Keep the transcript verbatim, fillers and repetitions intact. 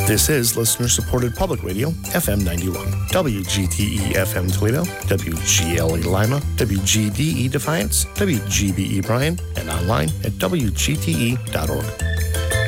This is listener-supported public radio, F M ninety-one. W G T E F M Toledo, W G L E Lima, W G D E Defiance, W G B E Bryan, and online at W G T E dot org.